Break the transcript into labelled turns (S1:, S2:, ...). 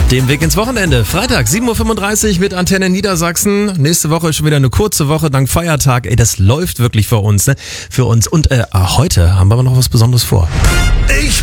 S1: Dem Weg ins Wochenende. Freitag, 7.35 Uhr mit Antenne Niedersachsen. Nächste Woche ist schon wieder eine kurze Woche dank Feiertag. Ey, das läuft wirklich für uns, ne? Für uns. Und heute haben wir aber noch was Besonderes vor.